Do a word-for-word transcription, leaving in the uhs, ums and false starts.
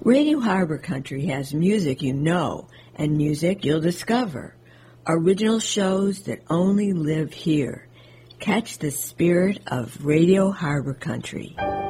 Radio Harbor Country has music you know and music you'll discover. Original shows that only live here. Catch the spirit of Radio Harbor Country.